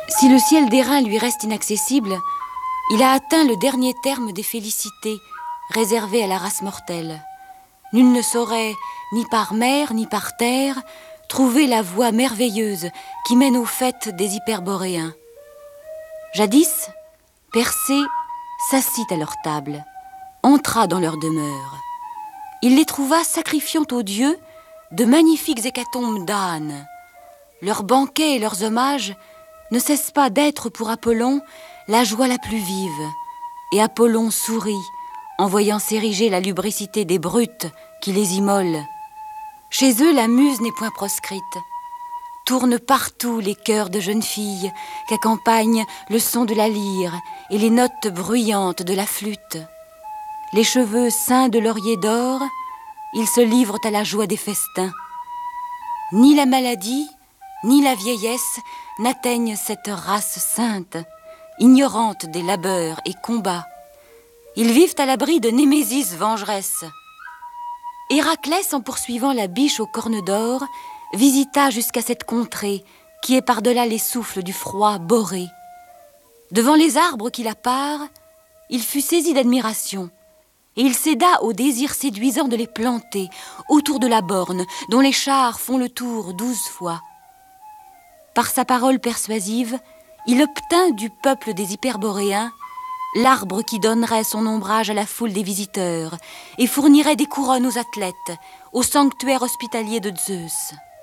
Si le ciel d'airain lui reste inaccessible, il a atteint le dernier terme des félicités réservées à la race mortelle. Nul ne saurait, ni par mer, ni par terre, trouver la voie merveilleuse qui mène aux fêtes des Hyperboréens. Jadis, Persée s'assit à leur table, entra dans leur demeure. Il les trouva sacrifiant aux dieux de magnifiques hécatombes d'ânes. Leurs banquets et leurs hommages ne cessent pas d'être pour Apollon la joie la plus vive. Et Apollon sourit en voyant s'ériger la lubricité des brutes qui les immolent. Chez eux, la muse n'est point proscrite. Tournent partout les chœurs de jeunes filles qu'accompagne le son de la lyre et les notes bruyantes de la flûte. Les cheveux ceints de lauriers d'or, ils se livrent à la joie des festins. Ni la maladie, ni la vieillesse n'atteignent cette race sainte, ignorante des labeurs et combats. Ils vivent à l'abri de Némésis vengeresse. Héraclès, en poursuivant la biche aux cornes d'or, visita jusqu'à cette contrée qui est par-delà les souffles du froid boré. Devant les arbres qui la parent, il fut saisi d'admiration et il céda au désir séduisant de les planter autour de la borne dont les chars font le tour 12 fois. Par sa parole persuasive, il obtint du peuple des Hyperboréens l'arbre qui donnerait son ombrage à la foule des visiteurs et fournirait des couronnes aux athlètes, au sanctuaire hospitalier de Zeus.